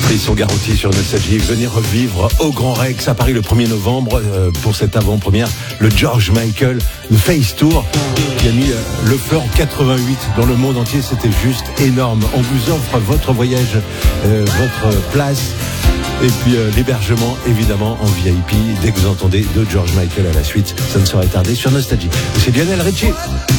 Ils sont garantis sur Nostalgie. Venez revivre au Grand Rex à Paris le 1er novembre pour cette avant-première, le George Michael Face Tour qui a mis le feu en 88 dans le monde entier. C'était juste énorme. On vous offre votre voyage, votre place et puis l'hébergement évidemment en VIP dès que vous entendez de George Michael à la suite. Ça ne saurait tarder sur Nostalgie. C'est Lionel Richie.